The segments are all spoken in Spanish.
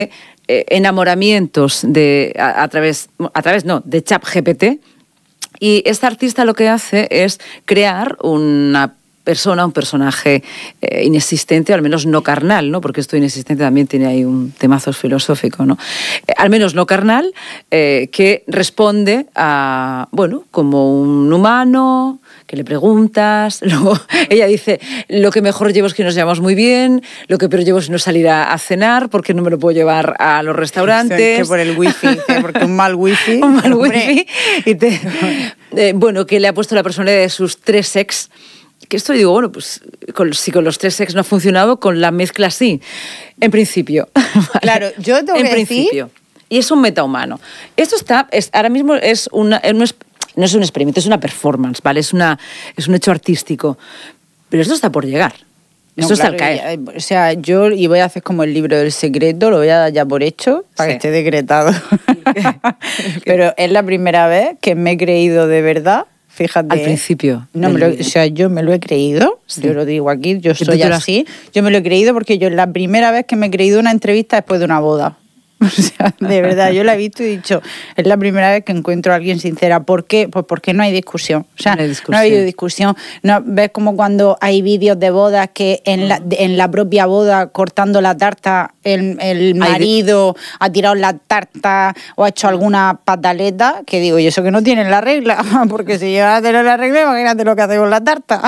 enamoramientos a través de ChatGPT, y esta artista lo que hace es crear un personaje inexistente, al menos no carnal, ¿no? Porque esto inexistente también tiene ahí un temazo filosófico, ¿no? Al menos no carnal, que responde a, como un humano, que le preguntas, luego ella dice, lo que mejor llevo es que nos llevamos muy bien, lo que peor llevo es no salir a cenar, porque no me lo puedo llevar a los restaurantes. Que por el wifi, porque un mal wifi. Un mal wifi. Y que le ha puesto la personalidad de sus 3 ex. Que esto digo, si con los 3 ex no ha funcionado, con la mezcla sí, en principio. ¿Vale? Claro, yo tengo que decir... Y es un metahumano. Esto ahora mismo no es un experimento, es una performance, ¿vale? Es un hecho artístico. Pero esto está por llegar. Esto está al caer. Yo voy a hacer como el libro del secreto, lo voy a dar ya por hecho, para que esté decretado. Pero es la primera vez que me he creído de verdad. Fíjate. Al principio. Yo me lo he creído, sí. Yo lo digo aquí, yo soy así. Yo me lo he creído porque yo es la primera vez que me he creído una entrevista después de una boda. O sea, de verdad, yo la he visto y he dicho, es la primera vez que encuentro a alguien sincera. ¿Por qué? Pues porque no hay discusión. O sea, no ha habido discusión. No, ves como cuando hay vídeos de bodas que en la propia boda, cortando la tarta, el marido ha tirado la tarta o ha hecho alguna pataleta, que digo, y eso que no tienen la regla, porque si llegan a tener la regla, imagínate lo que hace con la tarta.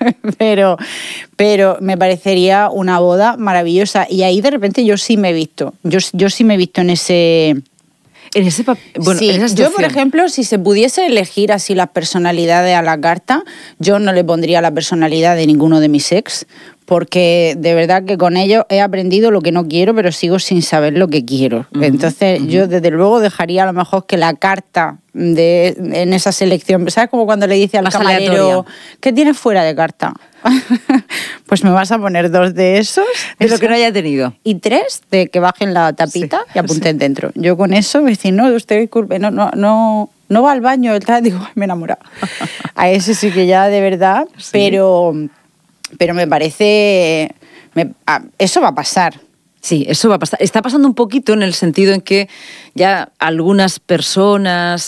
Pero me parecería una boda maravillosa. Y ahí de repente yo sí me he visto. Yo sí me he visto en ese sí, yo, por ejemplo, si se pudiese elegir así las personalidades a la carta, yo no le pondría la personalidad de ninguno de mis ex, porque de verdad que con ellos he aprendido lo que no quiero, pero sigo sin saber lo que quiero. Entonces, yo desde luego dejaría a lo mejor que la carta en esa selección, ¿sabes? Como cuando le dice al camarero, ¿qué tienes fuera de carta? Pues me vas a poner 2 de esos. De lo que no haya tenido. Y 3 de que bajen la tapita y apunten dentro. Yo con eso me decía, no, usted disculpe, no va al baño. Digo, ay, me he enamorado. A ese sí que ya de verdad, sí. Pero me parece... eso va a pasar. Sí, eso va a pasar. Está pasando un poquito en el sentido en que ya algunas personas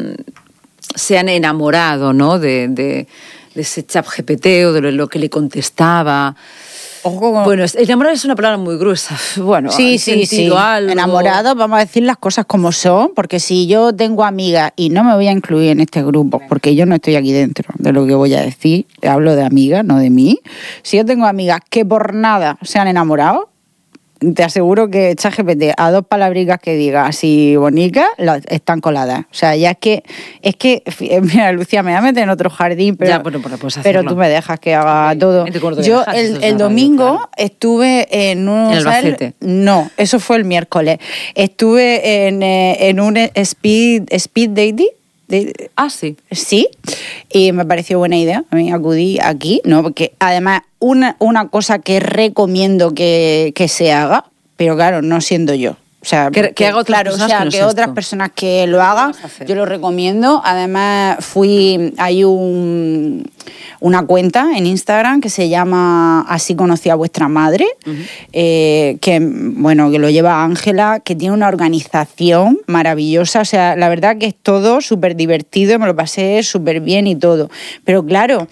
se han enamorado, ¿no? de ese ChatGPT o de lo que le contestaba. Bueno, enamorar es una palabra muy gruesa. Bueno, sí. Algo. Enamorado, vamos a decir las cosas como son, porque si yo tengo amigas, y no me voy a incluir en este grupo, porque yo no estoy aquí dentro de lo que voy a decir, hablo de amigas, no de mí. Si yo tengo amigas que por nada se han enamorado, te aseguro que ChatGPT a 2 palabricas que diga así bonitas están coladas. O sea, ya es que mira, Lucía, me voy a meter en otro jardín, pero, pero tú me dejas que haga todo. Yo el domingo estuve en un... ¿En Albacete? No, eso fue el miércoles. Estuve en un speed dating. Sí. Sí, y me pareció buena idea. A mí acudí aquí, ¿no? Porque además una cosa que recomiendo que se haga, pero claro, no siendo yo. O sea, que haga otras personas, o sea, que otras personas que lo hagan, yo lo recomiendo. Además, hay una cuenta en Instagram que se llama Así conocí a vuestra madre, que lo lleva Ángela, que tiene una organización maravillosa. O sea, la verdad que es todo súper divertido, me lo pasé súper bien y todo. Pero claro,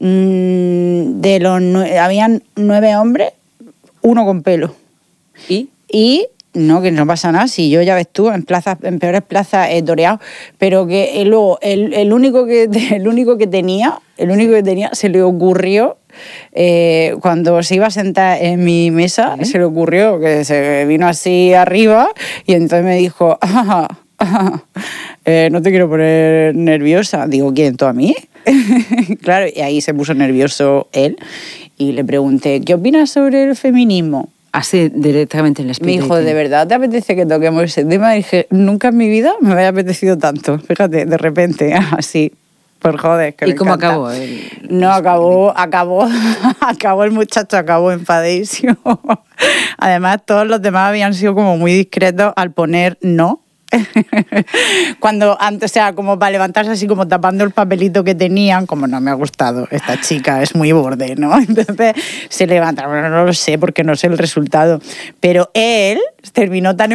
habían 9 hombres, 1 con pelo. ¿Y? No, que no pasa nada, si yo ya ves tú, en peores plazas he toreado, pero que luego el único que tenía se le ocurrió, cuando se iba a sentar en mi mesa, se le ocurrió que se vino así arriba y entonces me dijo, no te quiero poner nerviosa. Digo, ¿quién? ¿Tú a mí? Claro, y ahí se puso nervioso él y le pregunté, ¿qué opinas sobre el feminismo? Así, directamente en el speed dating. Me dijo, ¿de verdad te apetece que toquemos ese tema? Y dije, nunca en mi vida me había apetecido tanto. Fíjate, de repente, así, por joder, que ¿Y cómo acabó? No, acabó el muchacho, acabó enfadísimo. Además, todos los demás habían sido como muy discretos al poner no Cuando antes, o sea, como para levantarse así como tapando el papelito que tenían, como no me ha gustado, esta chica es muy borde, ¿no? Entonces se levanta, bueno, no lo sé porque no sé el resultado, pero él terminó tan